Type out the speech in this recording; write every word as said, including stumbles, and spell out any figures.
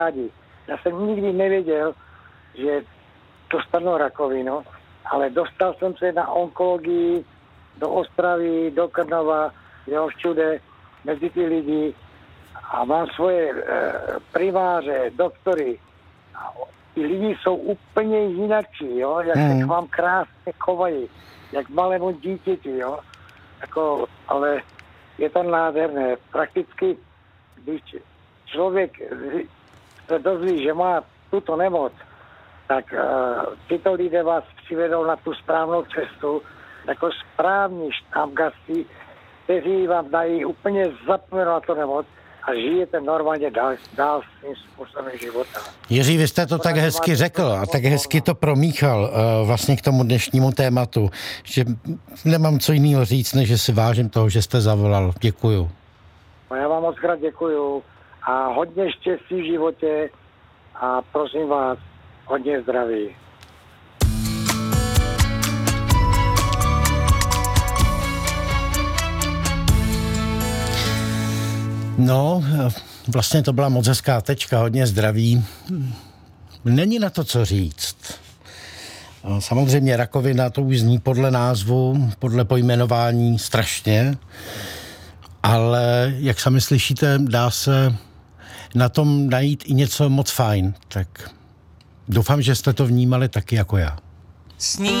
kamarádi. Já jsem nikdy nevěděl, že dostanu rakovinu, ale dostal jsem se na onkologii do Ostravy, do Krnova, jo, všude, mezi ty lidi a mám svoje e, primáře, doktory. A ty lidi jsou úplně jinačí, jo, jak hmm. se k vám krásně chovají, jak malému dítěti, jo. Jako, ale je to nádherné. Prakticky, když člověk se dozví, že má tuto nemoc, tak uh, tyto lidé vás přivedou na tu správnou cestu, jako správní štámgasti, kteří vám dají úplně zapomenout na to nemoc a žijete normálně dál, dál svým způsobem života. Jiří, vy jste to tak hezky řekl a tak hezky to promíchal uh, vlastně k tomu dnešnímu tématu, že nemám co jiného říct, než že si vážím toho, že jste zavolal. Děkuju. No, já vám moc krát děkuju a hodně štěstí v životě a prosím vás, hodně zdraví. No, vlastně to byla moc hezká tečka, hodně zdraví. Není na to co říct. Samozřejmě rakovina, to už zní podle názvu, podle pojmenování strašně, ale jak sami slyšíte, dá se na tom najít i něco moc fajn. Tak doufám, že jste to vnímali taky jako já. Sní